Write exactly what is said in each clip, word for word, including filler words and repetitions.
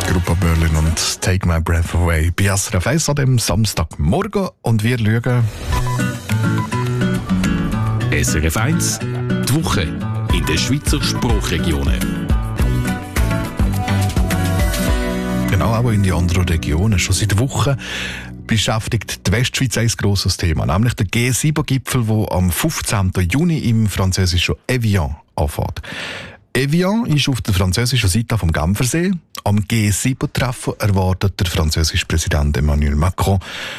Gruppe Berlin und Take My Breath Away bei S R F eins an dem Samstagmorgen. Und wir schauen S R F eins, die Woche in den Schweizer Sprachregionen. Genau, auch in die anderen Regionen. Schon seit Wochen beschäftigt die Westschweiz ein grosses Thema, nämlich der G sieben Gipfel, der am fünfzehnten Juni im französischen Evian anfängt. Evian ist auf der französischen Seite vom Genfersee. Am G sieben Treffen erwartet der französische Präsident Emmanuel Macron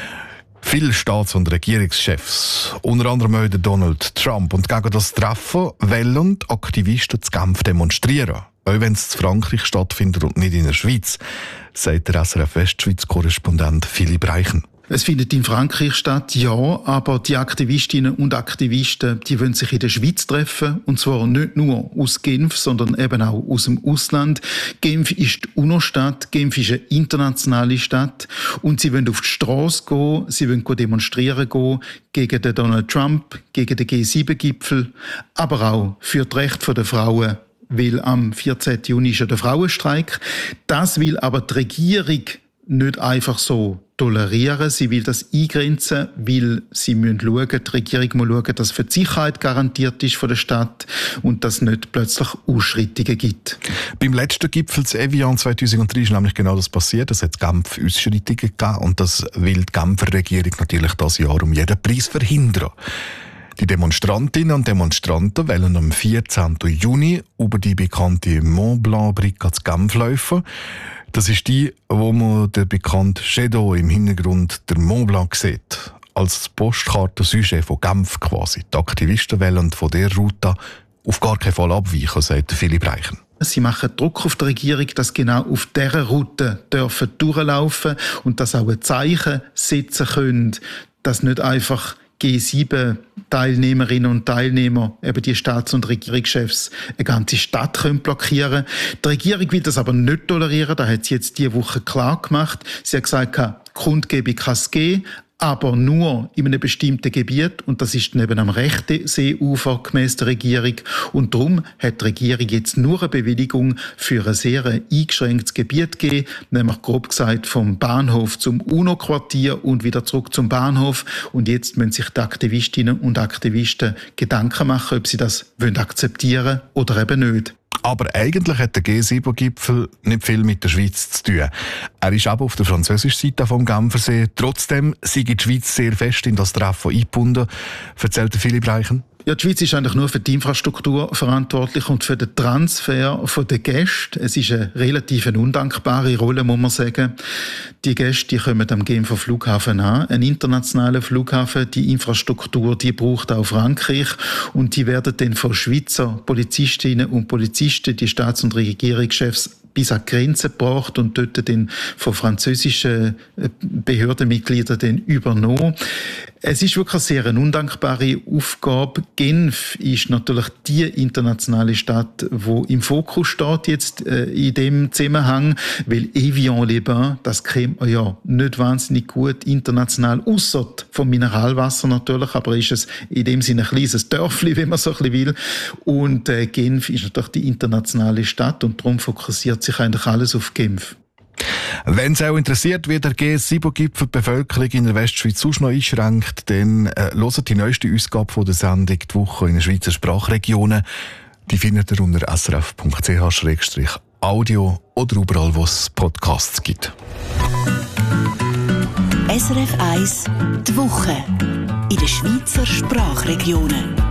viele Staats- und Regierungschefs, unter anderem auch Donald Trump. Und gegen das Treffen wollen Aktivisten zu Genf demonstrieren, auch wenn es in Frankreich stattfindet und nicht in der Schweiz, sagt der S R F Westschweiz-Korrespondent Philipp Reichen. Es findet in Frankreich statt, ja, aber die Aktivistinnen und Aktivisten, die wollen sich in der Schweiz treffen, und zwar nicht nur aus Genf, sondern eben auch aus dem Ausland. Genf ist die UNO-Stadt, Genf ist eine internationale Stadt, und sie wollen auf die Strasse gehen, sie wollen demonstrieren gehen gegen den Donald Trump, gegen den G sieben Gipfel, aber auch für die Rechte der Frauen, weil am vierzehnten Juni ist ja der Frauenstreik. Das will aber die Regierung nicht einfach so tolerieren. Sie will das eingrenzen, weil sie müssen schauen, die Regierung muss schauen, dass für die Sicherheit garantiert ist von der Stadt und dass es nicht plötzlich Ausschreitungen gibt. Beim letzten Gipfel zu Evian zweitausenddrei ist nämlich genau das passiert. Es hat Genf Ausschreitungen gegeben und das will die Genfer Regierung natürlich dieses Jahr um jeden Preis verhindern. Die Demonstrantinnen und Demonstranten wollen am vierzehnten Juni über die bekannte Mont Blanc-Brücke zu Genf laufen. Das ist die, wo man den bekannten Shadow im Hintergrund der Mont Blanc sieht. Als Postkarte-Sujet von Genf quasi. Die Aktivisten wollen von dieser Route auf gar keinen Fall abweichen, sagt Philipp Reichen. Sie machen Druck auf die Regierung, dass genau auf dieser Route dürfen durchlaufen und dass auch ein Zeichen setzen können, dass nicht einfach G sieben Teilnehmerinnen und Teilnehmer, eben die Staats- und Regierungschefs, eine ganze Stadt können blockieren. Die Regierung will das aber nicht tolerieren, das hat sie jetzt diese Woche klar gemacht. Sie hat gesagt, Kundgebung kann es geben, aber nur in einem bestimmten Gebiet, und das ist dann eben am rechten Seeufer gemäss der Regierung. Und darum hat die Regierung jetzt nur eine Bewilligung für ein sehr eingeschränktes Gebiet gegeben, nämlich grob gesagt vom Bahnhof zum UNO-Quartier und wieder zurück zum Bahnhof. Und jetzt müssen sich die Aktivistinnen und Aktivisten Gedanken machen, ob sie das akzeptieren wollen oder eben nicht. Aber eigentlich hat der G sieben Gipfel nicht viel mit der Schweiz zu tun. Er ist aber auf der französischen Seite vom Genfersee. Trotzdem sei die Schweiz sehr fest in das Treffen eingebunden, erzählt Philipp Reichen. Ja, die Schweiz ist eigentlich nur für die Infrastruktur verantwortlich und für den Transfer der Gäste. Es ist eine relativ undankbare Rolle, muss man sagen. Die Gäste, die kommen am Genfer Flughafen an, ein internationaler Flughafen. Die Infrastruktur, die braucht auch Frankreich, und die werden dann von Schweizer Polizistinnen und Polizisten, die Staats- und Regierungschefs, bis an die Grenze gebracht und dort dann von französischen Behördenmitgliedern dann übernommen. Es ist wirklich eine sehr undankbare Aufgabe. Genf ist natürlich die internationale Stadt, die im Fokus steht jetzt äh, in dem Zusammenhang, weil Evian-les-Bains, das kennt man ja nicht wahnsinnig gut international, ausser vom Mineralwasser natürlich, aber ist es in dem Sinne ein kleines Dörfli, wenn man so ein bisschen will. Und äh, Genf ist natürlich die internationale Stadt und darum fokussiert sich eigentlich alles auf Genf. Wenn es auch interessiert, wie der G sieben Gipfel die Bevölkerung in der Westschweiz sonst noch einschränkt, dann äh, hört die neueste Ausgabe von der Sendung «Die Woche in den Schweizer Sprachregionen». Die findet ihr unter s r f punkt c h slash audio oder überall, wo es Podcasts gibt. S R F eins, die Woche in den Schweizer Sprachregionen.